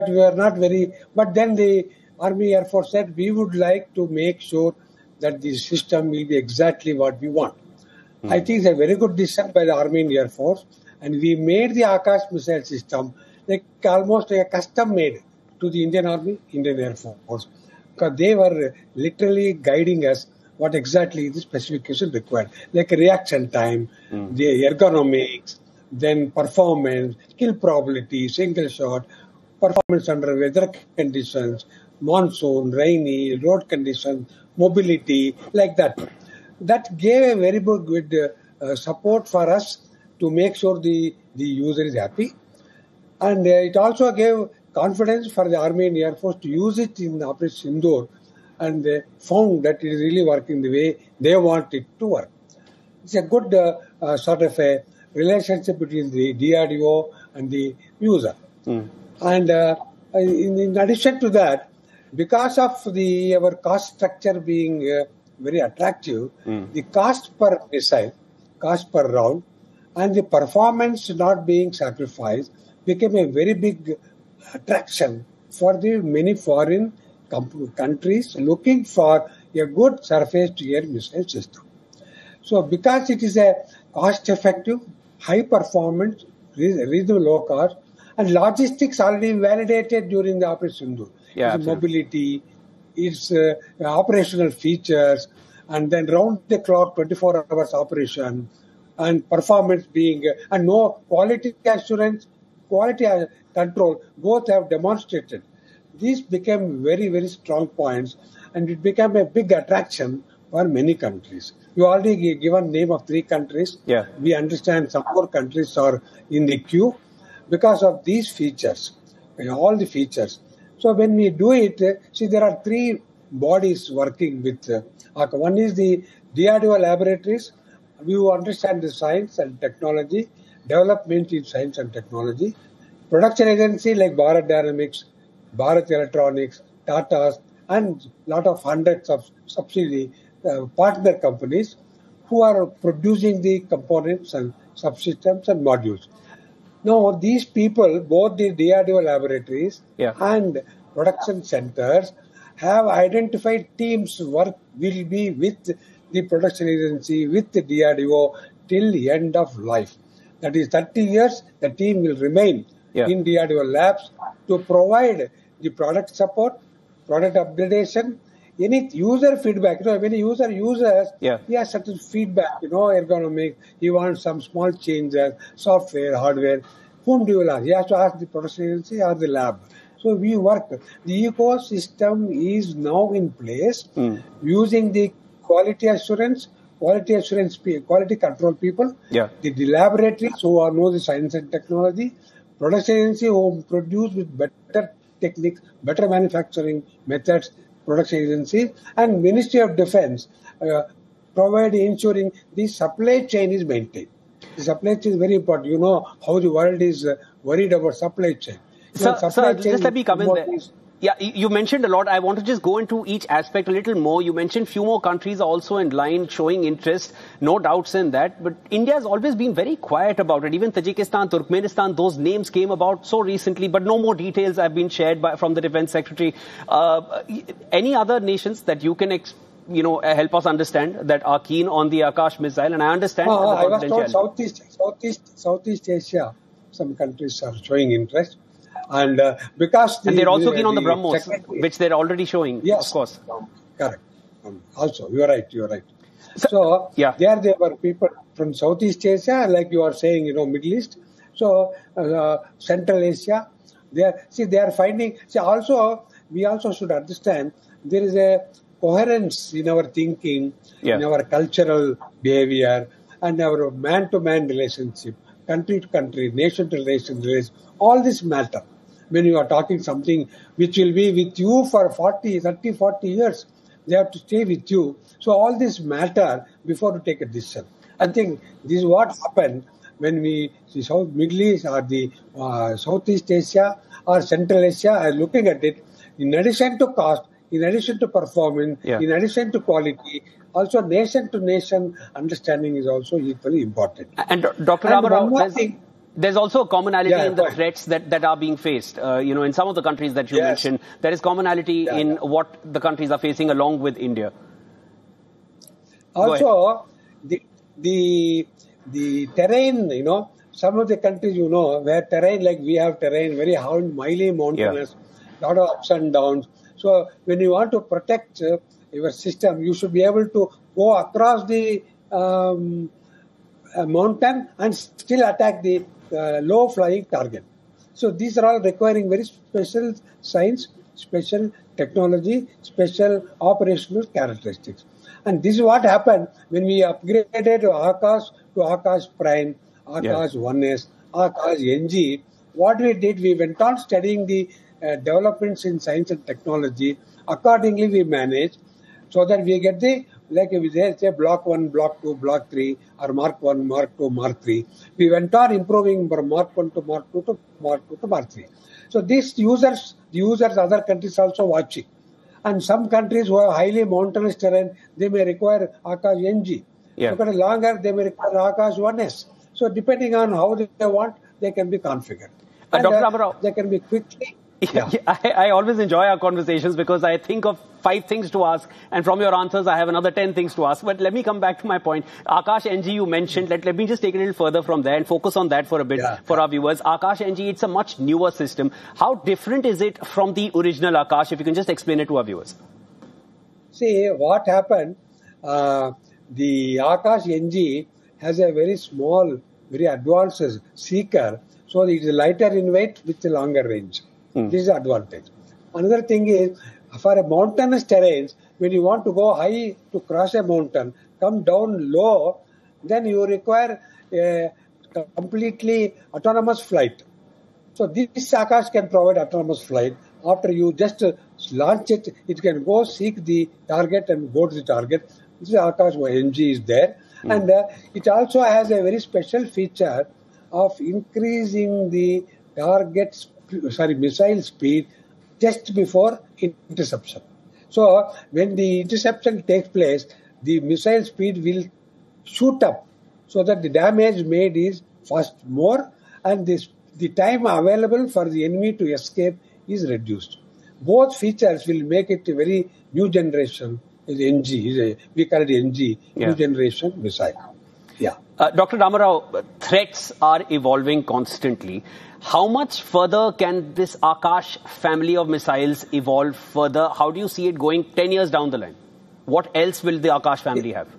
we were not very, but then the Army Air Force said we would like to make sure that the system will be exactly what we want. I think it's a very good decision by the Army and Air Force, and we made the Akash missile system like almost like a custom made to the Indian Army, Indian Air Force, because they were literally guiding us what exactly the specification required, like reaction time, the ergonomics, then performance, kill probability, single shot, performance under weather conditions, monsoon, rainy, road conditions, mobility, like that. That gave a very good support for us to make sure the user is happy. And it also gave confidence for the Army and Air Force to use it in Operation Sindoor, and they found that it is really working the way they want it to work. It's a good sort of a relationship between the DRDO and the user. And in addition to that, because of our cost structure being very attractive, the cost per missile, cost per round, and the performance not being sacrificed became a very big attraction for the many foreign countries looking for a good surface-to-air missile system. So because it is a cost-effective, high-performance, reasonable low cost, and logistics already validated during the Operation Sindoor. Its mobility, its operational features, and then round-the-clock 24 hours operation, and performance being, and no quality assurance, quality control, both have demonstrated. These became very, very strong points, and it became a big attraction for many countries. You already given name of 3 countries. Yeah. We understand some more countries are in the queue because of these features, all the features. So when we do it, see, there are 3 bodies working with ACA. One is the DRDO laboratories. We understand the science and technology, development in science and technology. Production agency like Bharat Dynamics, Bharat Electronics, Tata, and lot of hundreds of subsidiary partner companies who are producing the components and subsystems and modules. Now, these people, both the DRDO laboratories and production centers, have identified teams work will be with the production agency, with the DRDO till the end of life. That is 30 years, the team will remain in DRDO labs to provide the product support, product upgradation, any user feedback. When a user uses, he has certain feedback, ergonomic, he wants some small changes, software, hardware. Whom do you ask? He has to ask the production agency or the lab. So we work. The ecosystem is now in place using the quality assurance, quality control people, the laboratories who know the science and technology, production agency who produce with better techniques, better manufacturing methods, production agency, and Ministry of Defense provide ensuring the supply chain is maintained. The supply chain is very important. You know how the world is worried about supply chain. Sir, just let me come in there. Yeah, you mentioned a lot. I want to just go into each aspect a little more. You mentioned few more countries are also in line showing interest. No doubts in that. But India has always been very quiet about it. Even Tajikistan, Turkmenistan, those names came about so recently, but no more details have been shared from the Defense Secretary. Any other nations that you can help us understand that are keen on the Akash missile? And I understand the confidentiality. I was told Southeast Asia, some countries are showing interest. And because they're also keen on the BrahMos, which they're already showing, yes, of course. Correct. Also, you're right. So there were people from Southeast Asia, like you are saying, Middle East. So Central Asia, they are finding. We also should understand there is a coherence in our thinking, in our cultural behavior, and our man-to-man relationship, country-to-country, nation-to-nation, all this matter. When you are talking something which will be with you for 30, 40 years, they have to stay with you. So all this matter before you take a decision. I think this is what happened when we see Middle East or the Southeast Asia or Central Asia are looking at it. In addition to cost, in addition to performance, in addition to quality, also nation-to-nation understanding is also equally important. And Dr. Rama Rao, There's also a commonality in the fine. threats that are being faced. In some of the countries that you mentioned, there is commonality in what the countries are facing along with India. Also, the terrain, some of the countries, where terrain, like we have terrain, very highly mountainous, lot of ups and downs. So when you want to protect your system, you should be able to go across the mountain and still attack the low-flying target. So these are all requiring very special science, special technology, special operational characteristics. And this is what happened when we upgraded Akash to Akash Prime, Akash 1S, Akash NG. What we did, we went on studying the developments in science and technology. Accordingly, we managed so that we get the, like we say, Block 1, Block 2, Block 3, or Mark 1, Mark 2, Mark 3. We went on improving from Mark 1 to Mark 2 to Mark 2 to Mark 3. So these users, other countries also watching. And some countries who have highly mountainous terrain, they may require Akash NG. Yeah. Because longer, they may require Akash 1S. So depending on how they want, they can be configured. And Dr. Ramarao, they can be quickly. I always enjoy our conversations because I think of 5 things to ask, and from your answers, I have another 10 things to ask. But let me come back to my point. Akash NG, you mentioned. Let me just take it a little further from there and focus on that for a bit for our viewers. Akash NG, it's a much newer system. How different is it from the original Akash? If you can just explain it to our viewers. See, what happened, the Akash NG has a very small, very advanced seeker, so it is lighter in weight with a longer range. This is the advantage. Another thing is, for a mountainous terrains, when you want to go high to cross a mountain, come down low, then you require a completely autonomous flight. So this Akash can provide autonomous flight. After you just launch it, it can go seek the target and go to the target. This is Akash NG is there. And it also has a very special feature of increasing the missile speed just before interception. So when the interception takes place, the missile speed will shoot up so that the damage made is more, and the time available for the enemy to escape is reduced. Both features will make it a very new generation. NG, we call it NG, new generation missile. Dr. Ramarao, threats are evolving constantly. How much further can this Akash family of missiles evolve further? How do you see it going 10 years down the line? What else will the Akash family have?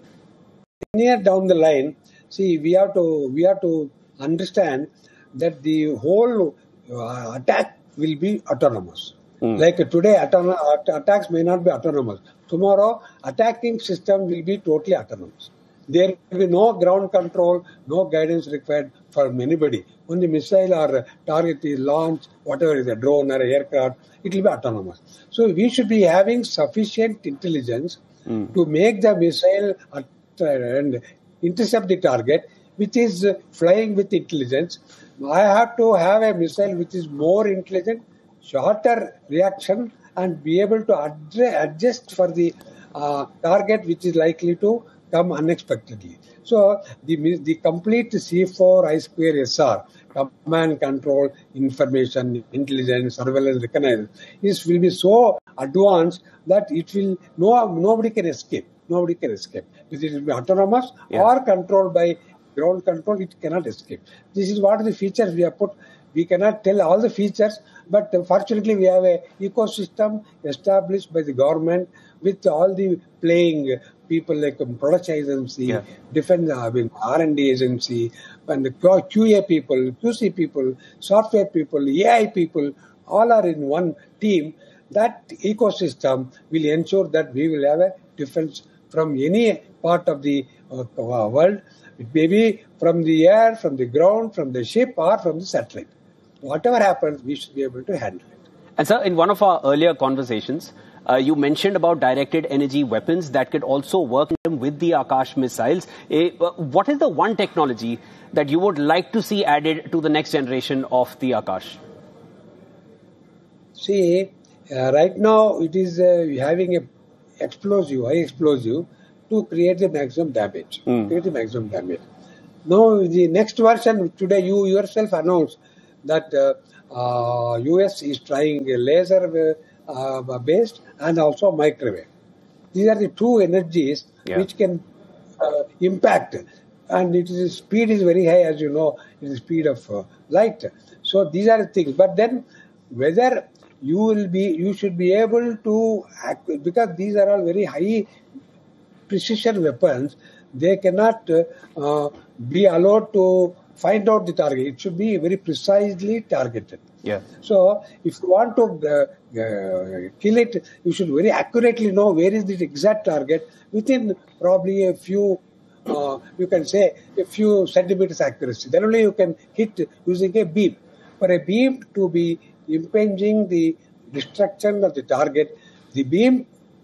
10 years down the line, see, we have to understand that the whole attack will be autonomous. Like today, attacks may not be autonomous. Tomorrow, attacking system will be totally autonomous. There will be no ground control, no guidance required from anybody. When the missile or target is launched, whatever is a drone or an aircraft, it will be autonomous. So we should be having sufficient intelligence to make the missile and intercept the target, which is flying with intelligence. I have to have a missile which is more intelligent, shorter reaction, and be able to adjust for the target which is likely to come unexpectedly. So the complete C4 I2 SR, command, control, information, intelligence, surveillance, reconnaissance, will be so advanced that it will nobody can escape. Nobody can escape. If it will be autonomous or controlled by ground control, it cannot escape. This is what the features we have put. We cannot tell all the features, but fortunately we have a ecosystem established by the government with all the playing people like production agency, defense, R&D agency, and the QA people, QC people, software people, AI people, all are in one team. That ecosystem will ensure that we will have a defense from any part of the world. It may be from the air, from the ground, from the ship, or from the satellite. Whatever happens, we should be able to handle it. And sir, in one of our earlier conversations, you mentioned about directed energy weapons that could also work with the Akash missiles. What is the one technology that you would like to see added to the next generation of the Akash? See, right now it is having a high explosive to create the maximum damage. Now, the next version, today you yourself announced that US is trying a laser based and also microwave. These are the two energies which can impact, and speed is very high, as you know, it is the speed of light. So these are the things. But then whether you should be able to act, because these are all very high precision weapons, they cannot be allowed to find out the target. It should be very precisely targeted. Yeah. So if you want to kill it, you should very accurately know where is the exact target within probably a few, you can say a few centimeters accuracy. Then only you can hit using a beam. For a beam to be impinging the destruction of the target, the beam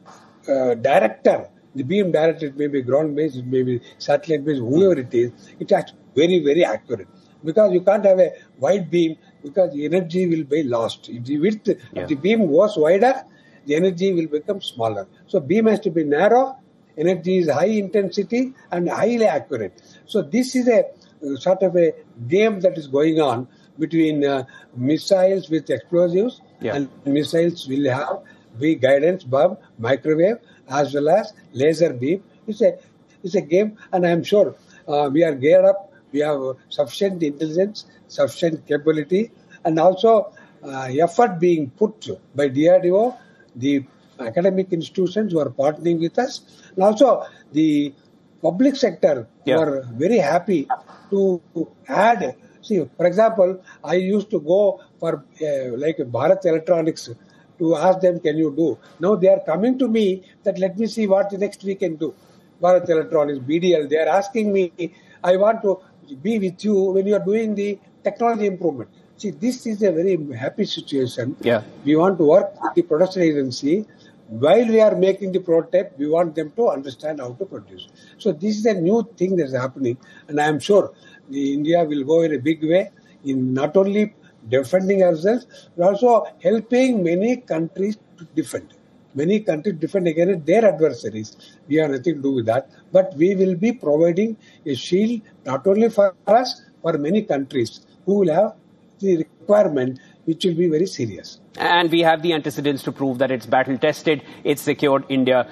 director, it may be ground-based, it may be satellite-based, whoever it is, it has very, very accurate. Because you can't have a wide beam, because the energy will be lost. If the width of the beam goes wider, the energy will become smaller. So beam has to be narrow, energy is high intensity and highly accurate. So this is a sort of a game that is going on between missiles with explosives, and missiles will have big guidance bomb, microwave, as well as laser beam. It's a game, and I am sure we are geared up. We have sufficient intelligence, sufficient capability, and also effort being put by DRDO, the academic institutions who are partnering with us, and also the public sector who are very happy to add. See, for example, I used to go for like Bharat Electronics to ask them, can you do? Now they are coming to me that let me see what the next we can do. Bharat Electronics, BDL, they are asking me, I want to be with you when you are doing the technology improvement. See, this is a very happy situation. We want to work with the production agency. While we are making the prototype, we want them to understand how to produce. So this is a new thing that is happening, and I am sure India will go in a big way in not only defending ourselves, but also helping many countries to defend. Many countries defend against their adversaries. We have nothing to do with that. But we will be providing a shield not only for us, for many countries who will have the requirement, which will be very serious. And we have the antecedents to prove that it's battle-tested, it's secured India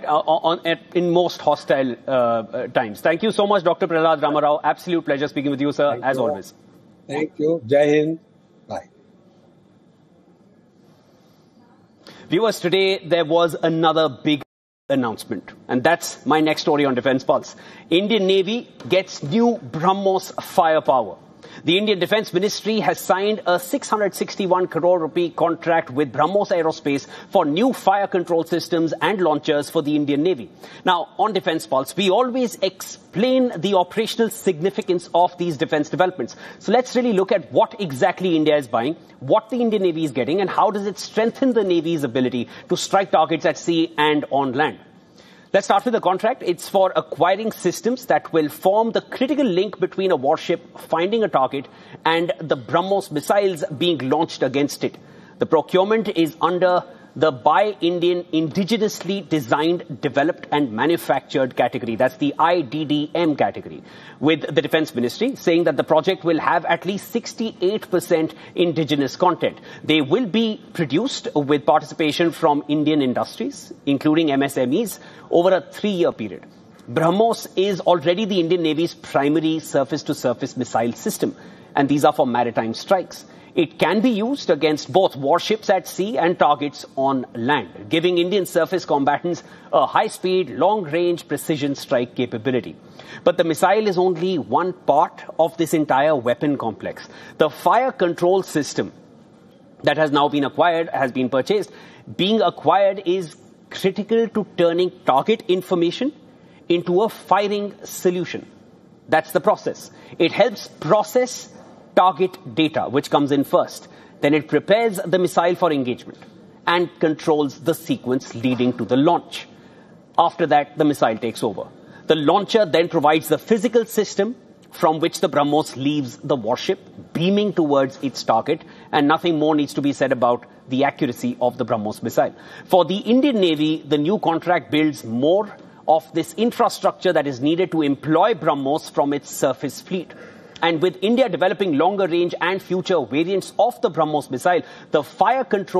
in most hostile times. Thank you so much, Dr. Prahlad Ramarao. Absolute pleasure speaking with you, sir, as always. Thank you. Jai Hind. Bye. Viewers, today there was another big announcement. And that's my next story on Defence Pulse. Indian Navy gets new BrahMos firepower. The Indian Defence Ministry has signed a 661 crore rupee contract with BrahMos Aerospace for new fire control systems and launchers for the Indian Navy. Now, on Defence Pulse, we always explain the operational significance of these defence developments. So let's really look at what exactly India is buying, what the Indian Navy is getting, and how does it strengthen the Navy's ability to strike targets at sea and on land. Let's start with the contract. It's for acquiring systems that will form the critical link between a warship finding a target and the BrahMos missiles being launched against it. The procurement is under the Buy Indian Indigenously Designed, Developed and Manufactured category. That's the IDDM category, with the Defence Ministry saying that the project will have at least 68% indigenous content. They will be produced with participation from Indian industries, including MSMEs, over a 3-year period. BrahMos is already the Indian Navy's primary surface-to-surface missile system, and these are for maritime strikes. It can be used against both warships at sea and targets on land, giving Indian surface combatants a high-speed, long-range precision strike capability. But the missile is only one part of this entire weapon complex. The fire control system that has now been acquired, has been purchased, being acquired is critical to turning target information into a firing solution. That's the process. It helps process target data, which comes in first. Then it prepares the missile for engagement and controls the sequence leading to the launch. After that, the missile takes over. The launcher then provides the physical system from which the BrahMos leaves the warship, beaming towards its target, and nothing more needs to be said about the accuracy of the BrahMos missile. For the Indian Navy, the new contract builds more of this infrastructure that is needed to employ BrahMos from its surface fleet. And with India developing longer range and future variants of the BrahMos missile, the fire control